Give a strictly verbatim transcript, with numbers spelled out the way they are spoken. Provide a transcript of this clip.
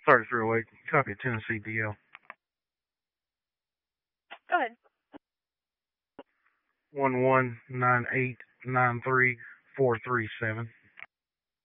thirty-three oh eight. Copy Tennessee D L. Go ahead. one one nine eight nine three four three seven.